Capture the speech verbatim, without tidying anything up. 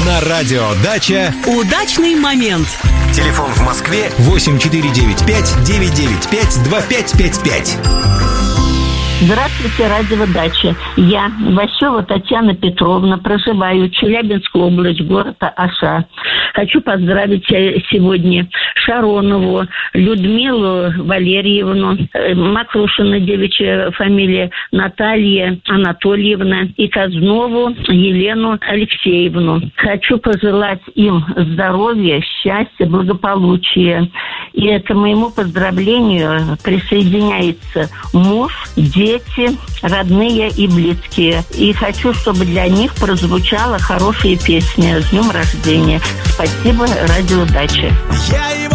На радио «Дача» удачный момент. Телефон в Москве восемь четыре девять пять девять девять пять два пять пять пять. Здравствуйте, радио «Дача». Я, Василова Татьяна Петровна, проживаю в Челябинской области, город Аша. Хочу поздравить сегодня Шаронову, Людмилу Валерьевну, Макрушина девичья фамилия, Наталья Анатольевна и Казнову Елену Алексеевну. Хочу пожелать им здоровья, счастья, благополучия. И к моему поздравлению присоединяется муж, дети, родные и близкие. И хочу, чтобы для них прозвучала хорошая песня. С днем рождения. Спасибо, радио «Дача». Я его